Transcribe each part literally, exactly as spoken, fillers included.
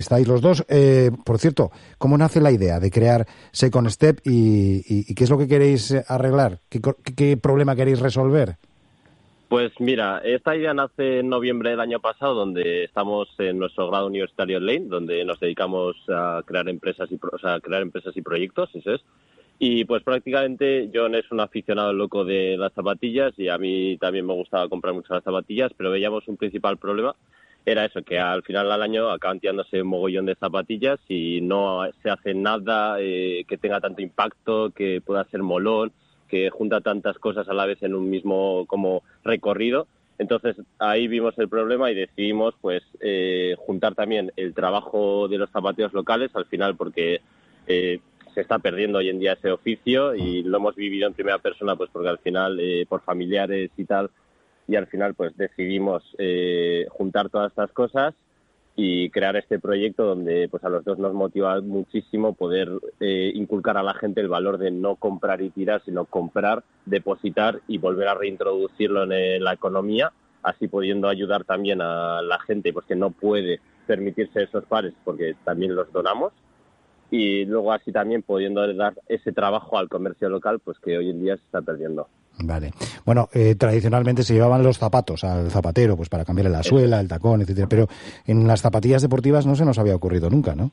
estáis los dos. Eh, por cierto, ¿cómo nace la idea de crear Second Step y, y, y qué es lo que queréis arreglar? ¿Qué, qué, qué problema queréis resolver? Pues mira, esta idea nace en noviembre del año pasado, donde estamos en nuestro grado universitario en Lane, donde nos dedicamos a crear empresas y pro, o sea, a crear empresas y proyectos, eso es. Y pues prácticamente John es un aficionado loco de las zapatillas y a mí también me gustaba comprar mucho las zapatillas, pero veíamos un principal problema, era eso, que al final del año acaban tirándose un mogollón de zapatillas y no se hace nada eh, que tenga tanto impacto, que pueda ser molón, que junta tantas cosas a la vez en un mismo como recorrido. Entonces ahí vimos el problema y decidimos pues eh, juntar también el trabajo de los zapateros locales al final, porque eh, se está perdiendo hoy en día ese oficio y lo hemos vivido en primera persona pues porque al final eh, por familiares y tal, y al final pues decidimos eh, juntar todas estas cosas y crear este proyecto donde pues a los dos nos motiva muchísimo poder eh, inculcar a la gente el valor de no comprar y tirar, sino comprar, depositar y volver a reintroducirlo en la economía, así pudiendo ayudar también a la gente pues que no puede permitirse esos pares porque también los donamos, y luego así también pudiendo dar ese trabajo al comercio local pues que hoy en día se está perdiendo. Vale. Bueno, eh, tradicionalmente se llevaban los zapatos al zapatero, pues para cambiarle la suela, el tacón, etcétera. Pero en las zapatillas deportivas no se nos había ocurrido nunca, ¿no?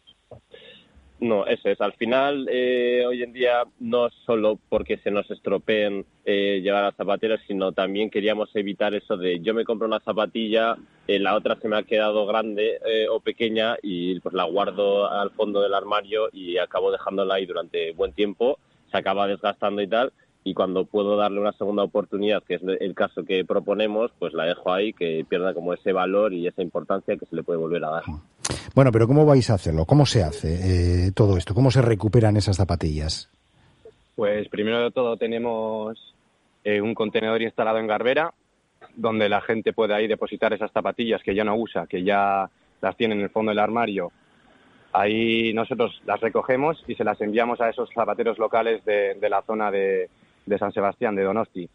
No, eso es. Al final, eh, hoy en día, no solo porque se nos estropeen eh, llevar a zapateros, sino también queríamos evitar eso de yo me compro una zapatilla, eh, la otra se me ha quedado grande eh, o pequeña y pues la guardo al fondo del armario y acabo dejándola ahí durante buen tiempo, se acaba desgastando y tal. Y cuando puedo darle una segunda oportunidad, que es el caso que proponemos, pues la dejo ahí, que pierda como ese valor y esa importancia que se le puede volver a dar. Bueno, pero ¿cómo vais a hacerlo? ¿Cómo se hace eh, todo esto? ¿Cómo se recuperan esas zapatillas? Pues primero de todo tenemos eh, un contenedor instalado en Garbera, donde la gente puede ahí depositar esas zapatillas que ya no usa, que ya las tiene en el fondo del armario. Ahí nosotros las recogemos y se las enviamos a esos zapateros locales de, de la zona de... de San Sebastián, de Donosti,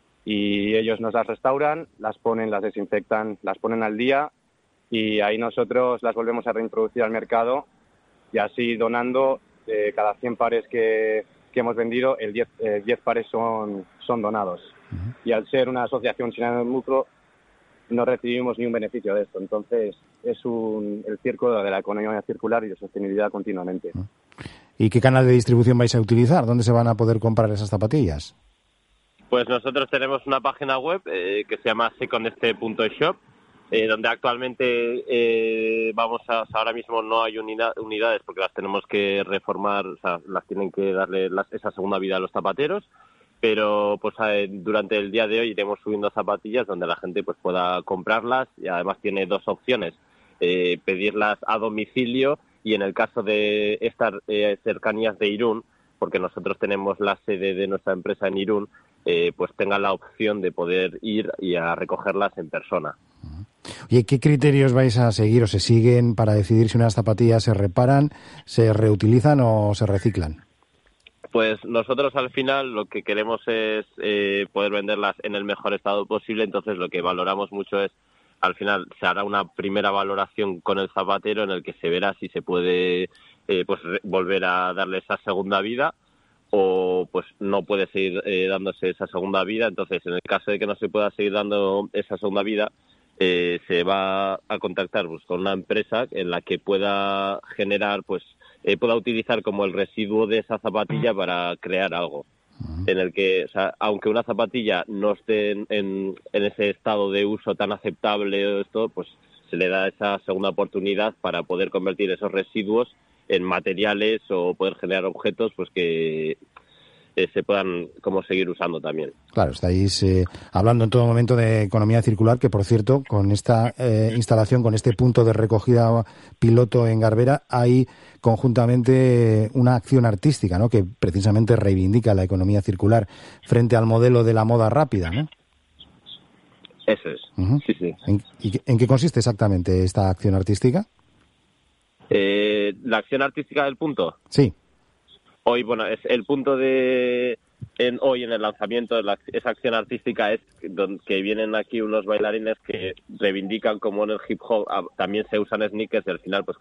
y ellos nos las restauran, las ponen, las desinfectan, las ponen al día y ahí nosotros las volvemos a reintroducir al mercado y así donando eh, cada cien pares que, que hemos vendido, el diez, eh, diez pares son, son donados. Uh-huh. Y al ser una asociación sin ánimo de lucro no recibimos ni un beneficio de esto, entonces es un, el círculo de la economía circular y de sostenibilidad continuamente. Uh-huh. ¿Y qué canal de distribución vais a utilizar? ¿Dónde se van a poder comprar esas zapatillas? Pues nosotros tenemos una página web eh, que se llama secondstep punto shop, eh, donde actualmente eh, vamos a, ahora mismo no hay unida, unidades porque las tenemos que reformar, o sea, las tienen que darle las, esa segunda vida a los zapateros, pero pues eh, durante el día de hoy iremos subiendo zapatillas donde la gente pues pueda comprarlas y además tiene dos opciones, eh, pedirlas a domicilio y en el caso de estas eh, cercanías de Irún, porque nosotros tenemos la sede de nuestra empresa en Irún, eh, pues tenga la opción de poder ir y a recogerlas en persona. Oye, ¿qué criterios vais a seguir o se siguen para decidir si unas zapatillas se reparan, se reutilizan o se reciclan? Pues nosotros al final lo que queremos es eh, poder venderlas en el mejor estado posible, entonces lo que valoramos mucho es, al final se hará una primera valoración con el zapatero en el que se verá si se puede eh, pues re- volver a darle esa segunda vida o pues no puede seguir eh, dándose esa segunda vida. Entonces, en el caso de que no se pueda seguir dando esa segunda vida, eh, se va a contactar pues, con una empresa en la que pueda generar, pues eh, pueda utilizar como el residuo de esa zapatilla para crear algo. En el que, o sea, aunque una zapatilla no esté en, en, en ese estado de uso tan aceptable o esto, pues se le da esa segunda oportunidad para poder convertir esos residuos en materiales o poder generar objetos pues que eh, se puedan como seguir usando también. Claro, estáis eh, hablando en todo momento de economía circular, que por cierto, con esta eh, instalación, con este punto de recogida piloto en Garbera, hay conjuntamente una acción artística, ¿no?, que precisamente reivindica la economía circular frente al modelo de la moda rápida, ¿no? Eso es, uh-huh. sí, sí. ¿En, y, ¿En qué consiste exactamente esta acción artística? Eh, ¿La acción artística del punto? Sí. Hoy, bueno, es el punto de... En, hoy en el lanzamiento de la, esa acción artística es donde, que vienen aquí unos bailarines que reivindican como en el hip hop ah, también se usan sneakers y al final pues